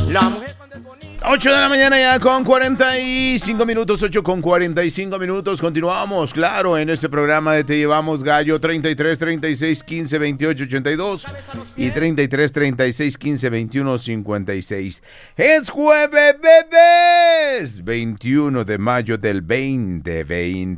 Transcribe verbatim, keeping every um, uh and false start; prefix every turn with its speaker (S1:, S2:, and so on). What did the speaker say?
S1: La mujer
S2: ocho de la mañana ya con cuarenta y cinco minutos, ocho con cuarenta y cinco minutos. Continuamos, claro, en este programa de Te Llevamos Gallo. Treinta y tres, treinta y seis, quince, veintiocho, ochenta y dos y treinta y tres, treinta y seis, quince, veintiuno, cincuenta y seis. Es jueves, bebés, veintiuno de mayo del veinte veinte.